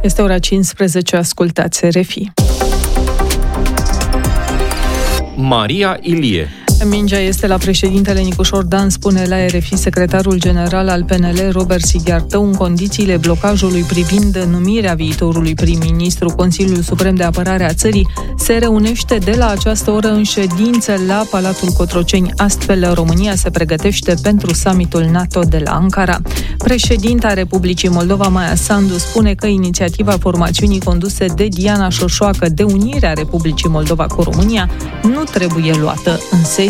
Este ora 15, ascultați RFI. Maria Ilie. Mingea este la președintele Nicușor Dan, spune la RFI secretarul general al PNL, Robert Sighiartău, în condițiile blocajului privind numirea viitorului prim-ministru. Consiliul Suprem de Apărare a țării se reunește de la această oră în ședință la Palatul Cotroceni. Astfel, România se pregătește pentru summitul NATO de la Ankara. Președinta Republicii Moldova, Maia Sandu, spune că inițiativa formațiunii conduse de Diana Șoșoacă de unire a Republicii Moldova cu România nu trebuie luată în serios.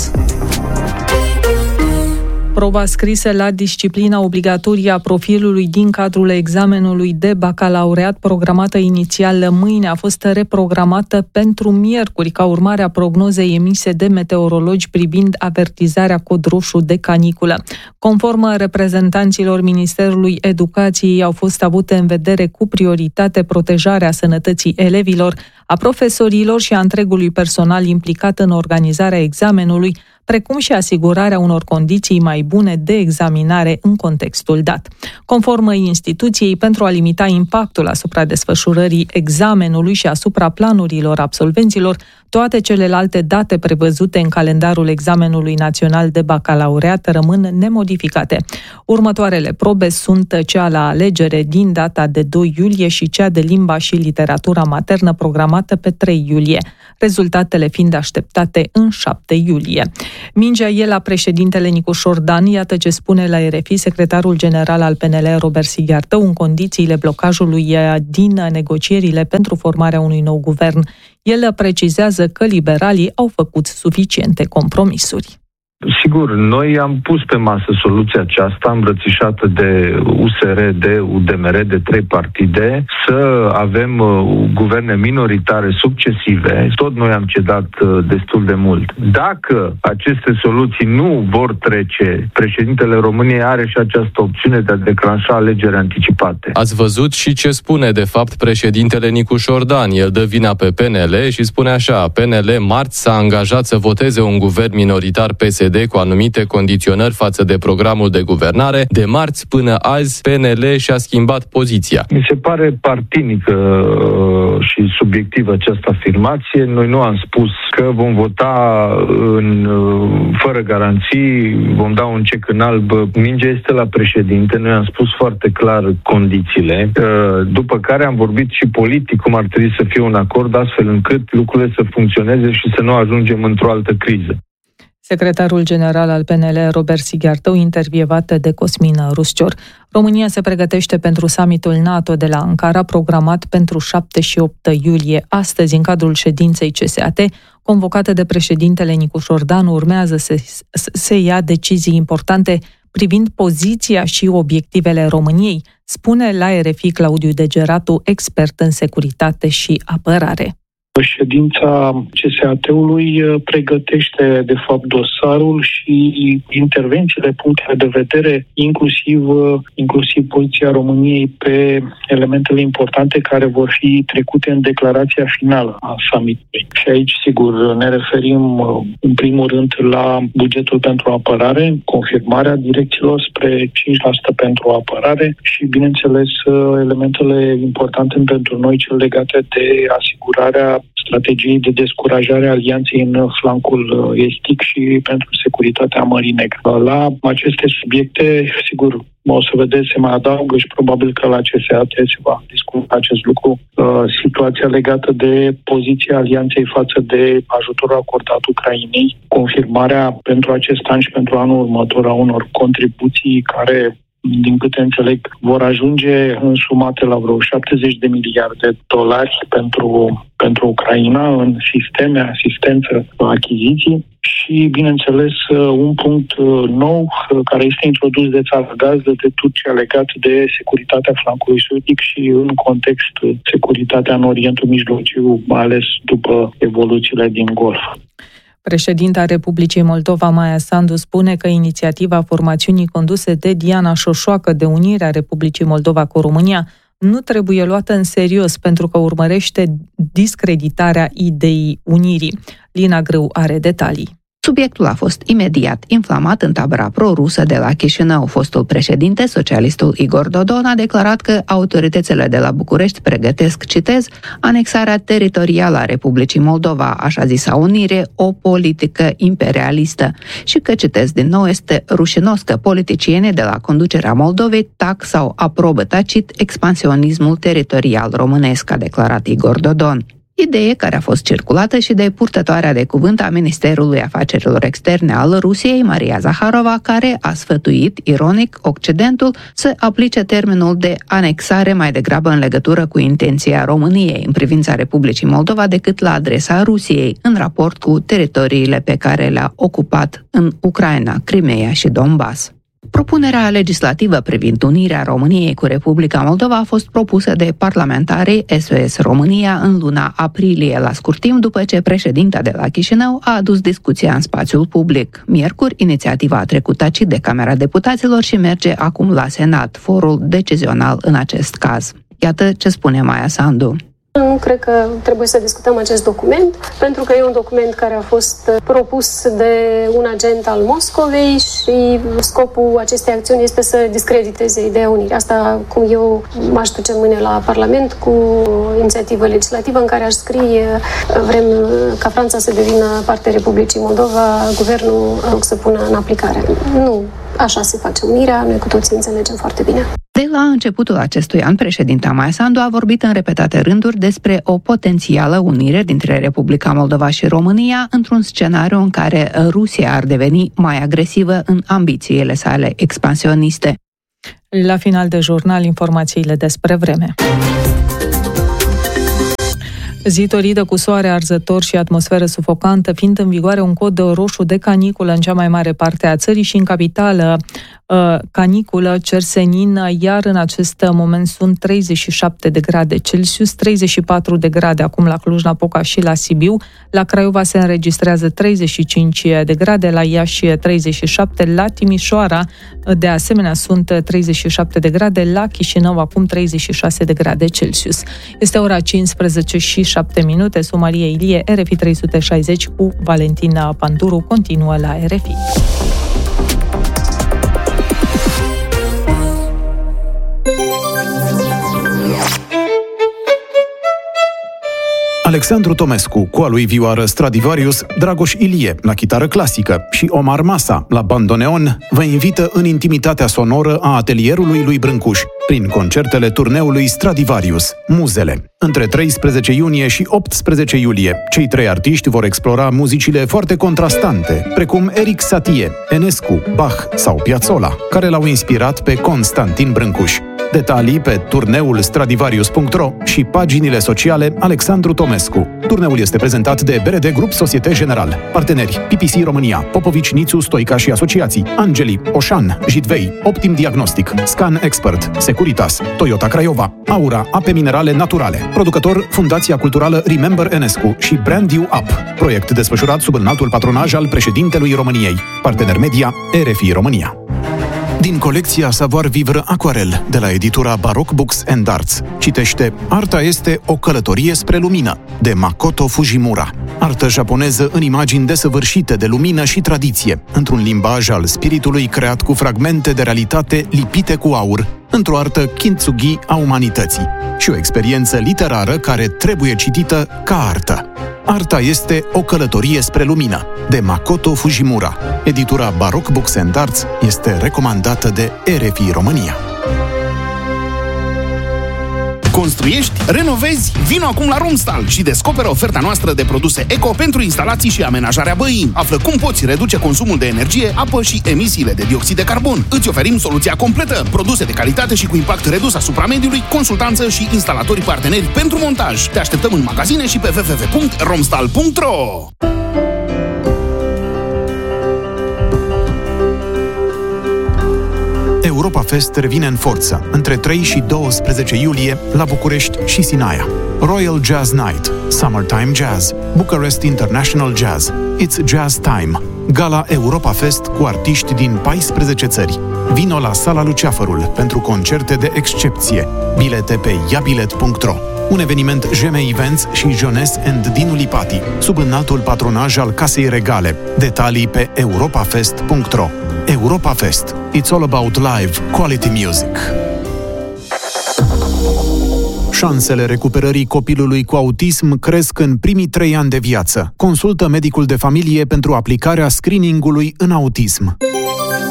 Proba scrisă la disciplina obligatorie a profilului din cadrul examenului de bacalaureat, programată inițial mâine, a fost reprogramată pentru miercuri, ca urmare a prognozei emise de meteorologi privind avertizarea cod roșu de caniculă. Conform reprezentanților Ministerului Educației, au fost avute în vedere cu prioritate protejarea sănătății elevilor, a profesorilor și a întregului personal implicat în organizarea examenului, precum și asigurarea unor condiții mai bune de examinare în contextul dat. Conform instituției, pentru a limita impactul asupra desfășurării examenului și asupra planurilor absolvenților, toate celelalte date prevăzute în calendarul examenului național de bacalaureat rămân nemodificate. Următoarele probe sunt cea la alegere din data de 2 iulie și cea de limba și literatura maternă programată pe 3 iulie, rezultatele fiind așteptate în 7 iulie. Mingea e la președintele Nicușor Dan, iată ce spune la RFI secretarul general al PNL, Robert Sighiartău, în condițiile blocajului din negocierile pentru formarea unui nou guvern. El precizează că liberalii au făcut suficiente compromisuri. Sigur, noi am pus pe masă soluția aceasta îmbrățișată de USR, de UDMR, de 3 partide, să avem guverne minoritare succesive. Tot noi am cedat destul de mult. Dacă aceste soluții nu vor trece, președintele României are și această opțiune de a declanșa alegeri anticipate. Ați văzut și ce spune de fapt președintele Nicușor Dan. El dă vina pe PNL și spune așa: PNL marți s-a angajat să voteze un guvern minoritar PSD cu anumite condiționări față de programul de guvernare. De marți până azi, PNL și-a schimbat poziția. Mi se pare partinică și subiectivă această afirmație. Noi nu am spus că vom vota fără garanții, vom da un cec în alb. Mingea este la președinte. Noi am spus foarte clar condițiile, după care am vorbit și politic cum ar trebui să fie un acord, astfel încât lucrurile să funcționeze și să nu ajungem într-o altă criză. Secretarul general al PNL, Robert Sighiartău, intervievat de Cosmin Ruscior. România se pregătește pentru summitul NATO de la Ankara, programat pentru 7 și 8 iulie. Astăzi, în cadrul ședinței CSAT, convocată de președintele Nicușor Dan, urmează să se ia decizii importante privind poziția și obiectivele României, spune la RFI Claudiu Degeratu, expert în securitate și apărare. Ședința CSAT-ului pregătește, de fapt, dosarul și intervențiile, punctele de vedere, inclusiv poziția României pe elementele importante care vor fi trecute în declarația finală a summitului. Și aici, sigur, ne referim în primul rând la bugetul pentru apărare, confirmarea direcțiilor spre 5% pentru apărare și, bineînțeles, elementele importante pentru noi, cele legate de asigurarea strategiei de descurajare a alianței în flancul estic și pentru securitatea Mării Negre. La aceste subiecte, sigur, o să vedeți, se mai adaugă și probabil că la CSAT se va discuta acest lucru. Situația legată de poziția alianței față de ajutorul acordat Ucrainei, confirmarea pentru acest an și pentru anul următor a unor contribuții care, din câte înțeleg, vor ajunge însumate la vreo 70 de miliarde de dolari pentru Ucraina în sisteme, asistență, achiziții și, bineînțeles, un punct nou care este introdus de țară gazdă de Turcia legat de securitatea flancului sudic și în context securitatea în Orientul Mijlociu, mai ales după evoluțiile din Golf. Președinta Republicii Moldova, Maia Sandu, spune că inițiativa formațiunii conduse de Diana Șoșoacă de unire a Republicii Moldova cu România nu trebuie luată în serios pentru că urmărește discreditarea ideii unirii. Lina Grâu are detalii. Subiectul a fost imediat inflamat în tabăra pro-rusă de la Chișinău. Fostul președinte, socialistul Igor Dodon, a declarat că autoritățile de la București pregătesc, citez, anexarea teritorială a Republicii Moldova, așa zisa unire, o politică imperialistă, și că, citez din nou, este rușinos că politicienii de la conducerea Moldovei tac sau aprobă tacit expansionismul teritorial românesc, a declarat Igor Dodon. Idee care a fost circulată și de purtătoarea de cuvânt a Ministerului Afacerilor Externe al Rusiei, Maria Zaharova, care a sfătuit, ironic, Occidentul să aplice termenul de anexare mai degrabă în legătură cu intenția României în privința Republicii Moldova decât la adresa Rusiei, în raport cu teritoriile pe care le-a ocupat în Ucraina, Crimea și Donbass. Propunerea legislativă privind unirea României cu Republica Moldova a fost propusă de parlamentarii SOS România în luna aprilie, la scurt timp după ce președinta de la Chișinău a adus discuția în spațiul public. Miercuri, inițiativa a trecut tacit de Camera Deputaților și merge acum la Senat, forul decizional în acest caz. Iată ce spune Maia Sandu. Nu cred că trebuie să discutăm acest document, pentru că e un document care a fost propus de un agent al Moscovei și scopul acestei acțiuni este să discrediteze ideea unirii. Asta cum eu m-aș duce mâine la Parlament cu inițiativă legislativă în care aș scrie vrem ca Franța să devină parte Republicii Moldova, guvernul să pună în aplicare. Nu așa se face unirea, noi cu toții înțelegem foarte bine. De la începutul acestui an, președinta Maia Sandu a vorbit în repetate rânduri despre o potențială unire dintre Republica Moldova și România într-un scenariu în care Rusia ar deveni mai agresivă în ambițiile sale expansioniste. La final de jurnal, informațiile despre vreme. Zi toridă cu soare arzător și atmosferă sufocantă, fiind în vigoare un cod roșu de caniculă în cea mai mare parte a țării și în capitală caniculă, cer senin, iar în acest moment sunt 37 de grade Celsius, 34 de grade acum la Cluj-Napoca și la Sibiu, la Craiova se înregistrează 35 de grade, la Iași 37, la Timișoara de asemenea sunt 37 de grade, la Chișinău acum 36 de grade Celsius. Este ora 15 și 7 minute, Maria Ilie, RFI 360 cu Valentina Panduru, continuă la RFI. Alexandru Tomescu, cu a lui vioară Stradivarius, Dragoș Ilie, la chitară clasică, și Omar Masa, la bandoneon, vă invită în intimitatea sonoră a atelierului lui Brâncuș, prin concertele turneului Stradivarius, Muzele. Între 13 iunie și 18 iulie, cei trei artiști vor explora muzicile foarte contrastante, precum Eric Satie, Enescu, Bach sau Piazzolla, care l-au inspirat pe Constantin Brâncuș. Detalii pe turneul Stradivarius.ro și paginile sociale Alexandru Tomescu. Turneul este prezentat de BRD Grup Societe General. Parteneri: PPC România, Popovici, Nițu, Stoica și Asociații, Angeli, Oșan, Jitvei, Optim Diagnostic, Scan Expert, Securitas, Toyota Craiova, Aura, ape minerale naturale. Producător: Fundația Culturală Remember Enescu și Brand You Up. Proiect desfășurat sub înaltul patronaj al președintelui României. Partener media RFI România. Din colecția Savoir Vivre Aquarel de la editura Baroque Books and Arts, citește Arta este o călătorie spre lumină, de Makoto Fujimura. Artă japoneză în imagini desăvârșite de lumină și tradiție, într-un limbaj al spiritului creat cu fragmente de realitate lipite cu aur, într-o artă kintsugi a umanității și o experiență literară care trebuie citită ca artă. Arta este o călătorie spre lumină, de Makoto Fujimura. Editura Baroque Books and Arts este recomandată de RFI România. Construiești? Renovezi? Vino acum la Romstal și descoperă oferta noastră de produse eco pentru instalații și amenajarea băii. Află cum poți reduce consumul de energie, apă și emisiile de dioxid de carbon. Îți oferim soluția completă, produse de calitate și cu impact redus asupra mediului, consultanță și instalatori parteneri pentru montaj. Te așteptăm în magazine și pe www.romstal.ro. Europa Fest revine în forță, între 3 și 12 iulie, la București și Sinaia. Royal Jazz Night, Summertime Jazz, Bucharest International Jazz, It's Jazz Time, Gala Europa Fest cu artiști din 14 țări. Vino la Sala Luceafărul pentru concerte de excepție. Bilete pe iabilet.ro. Un eveniment GM Events și Jones and Dinu Lipati, sub înaltul patronaj al Casei Regale. Detalii pe europafest.ro. Europa Fest. It's all about live quality music. Șansele recuperării copilului cu autism cresc în primii 3 ani de viață. Consultă medicul de familie pentru aplicarea screening-ului în autism.